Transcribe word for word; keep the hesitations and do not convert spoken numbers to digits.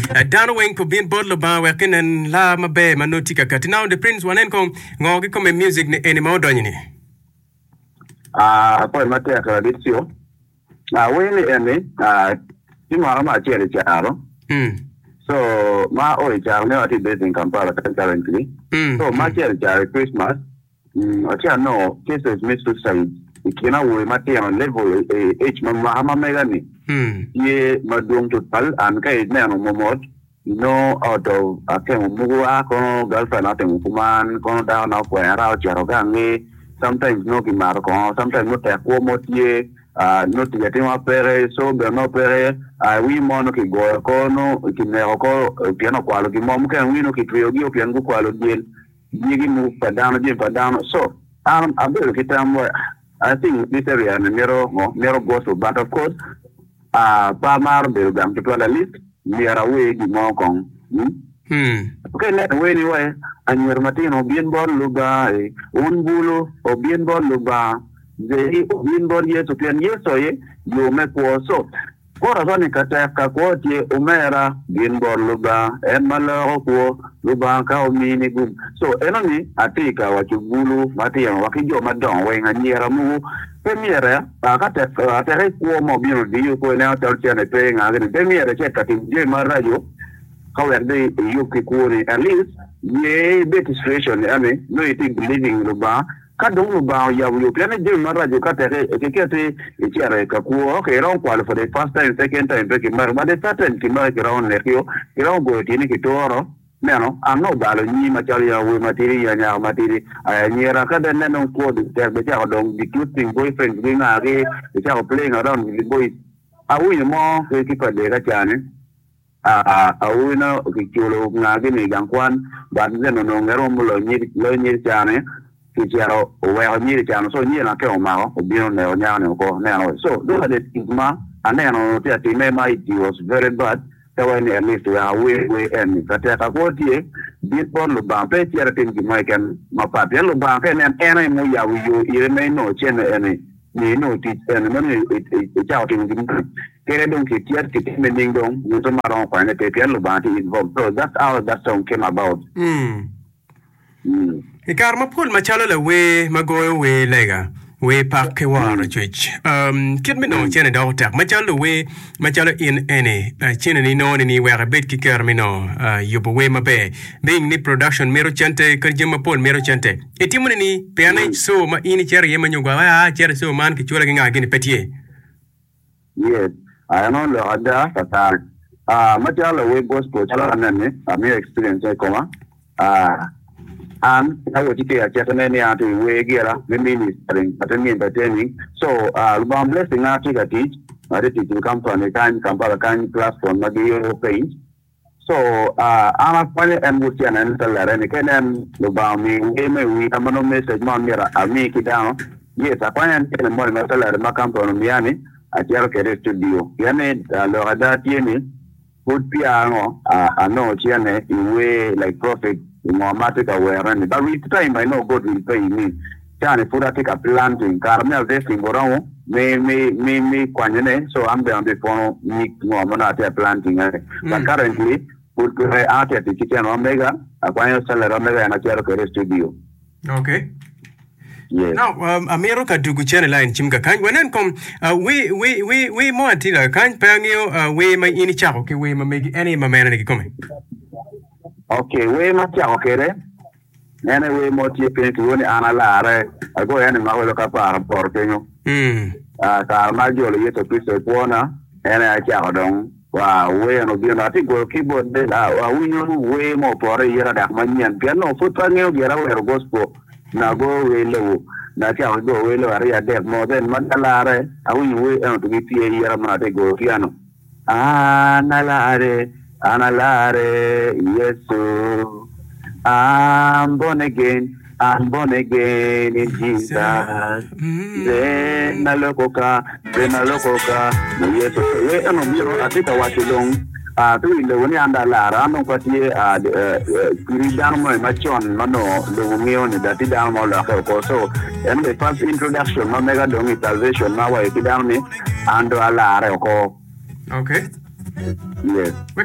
Down wing ko bin bod lo ba working and la mabe manotika kat. Now the prince wanen ko ngogi ko music ni anymore do ni. Ah, poi mate akadisio. Ah, wene ene ah Timara ma chere charo. Mm. So ma oi charo ne ati based in Kampala currently. Mm. So ma chere charo Christmas. Mm, acha no cases miss to say ikina we mate on level H mama ama megani. Mm. Ye madung total an kai ne no momot no out of akem muwa kono girlfriend atem kuman kono da na ko era charo gangi sometimes no ki mar ko sometimes no te ko motie ah no ti yete ma pere so be no pere ah wi mono ki go kono ki ne ko piano kwalo ki mom kan wi no ki trio gi piano ko kwalo dien yigi mu padano dien padano so um abel ki tam I think this area in Mero Mero goes to but of course ah pa mar be gam to la list mira we di mo kon Hmm. okay let we anyway and your matino bien bor luba un bulo o bien bor luba de o bien bor yeso pian yeso ye yo me ko so ora zoni kata ka ko tie umera bien bor luba en malo ko luba ka o mini gum so enoni atika wa chugulu matia wakijo madon we nganyera mu Premiere, akate atere ko mo bino di ko na tal chane pe ngagene premiere che kati je marajo kawerde yuki kuri at least ye bit situation ame no it believing luba kadong luba ya yo plane je marajo katere ekete etiare ka ko okay ron kwal for the first time second time pe ki mar but the certain ki mar ki ron le yo ki ron go tini ki toro Neno, ano balo ni machali ya we matiri ya nya matiri ay nyera kada neno ko de be cha dong recruiting boyfriend we na re cha playing around with the boys awu mo ke ki pa de ka chane a awu na ki chulo na ge ni gangkwan ban neno no ngero mo lo ni lo ni chane ki charo o we ni chane so ni na ke o ma o bino ne o nya ne ko neno so do had it stigma aneno ti ati me my it was very bad when at least we are way way and kata ka ko tie bit bon lo ba pe tiara tin ki mai kan ma pa pe lo ba ke nen ene mo ya wi yo ire me no chen ene ni no ti ene no ni e chao tin ki kere don ki tiar ki me ding dong yo to maron kwa ne pe pe lo ba ti involved so that's how that song came about. Mm. Mm. Ikar ma pol ma chala le we magoyo we lega. We pak ke war chich um kid me no chene da hotak ma chalo we ma chalo in any chene ni no ni we bet ki ker me no yubo we ma be being ni production mero chante ker jema pol mero chante etimu ni peana so ma ini chere yema nyugo ah chere so man ki chula nga gini petie yes I know lo ada tata ah ma chalo we gospel chala nane ami experience ko ma ah and I was here just many out to way gira the ministering but me entertaining so uh I'm blessing our teacher teach I did to come from a kind Kampala kind platform Magio page so uh I'm a funny and would and enter and can then about me we I'm no message man mira I make it down yes I find and more metal at my company miani at your studio yane lo ada tiene good piano uh I know chiane in way like prophet Mohammed aware but with time I know God will pay me. Chane for take a planting caramel vesting borao me me me me kwanyene so I'm there on the phone me Mohammed at planting but currently put art at the kitchen omega acquire seller omega and a chair studio. Okay. Yes. Now, um, Amiro Kadugu channel line chimka kan wanen kom uh, we we we we mo atila kan pangyo uh, we my ini chako ke we ma make any ma mena ki come. Okay, we mati akere. Nene we moti penti woni analare. Ago yani mawe ka par por penyo. Mm. Ah ka majolo yeto Kristo kuona. Ene acha odong. Wa we no bi na ti go keyboard de la wa winyo we mo por yera da manyan piano futa ngeo gera we gospel. Na go we lewo. Na cha go we lo ari ade mo den mandalare. Awi we en to bi tie yera ma te go piano. Analare Analare, Yesu. I'm born again. I'm born again in Jesus. Then Nalokoka, then Nalokoka, Yesu. We are not here. I think I watch it long. Ah, tu ile woni anda lara ando pati ah kiri dan mo machon mano do mio ni dati dan mo la ko so and the first introduction no mega dong salvation na wa ti dan ni ando ala are ko. Okay. Yes. We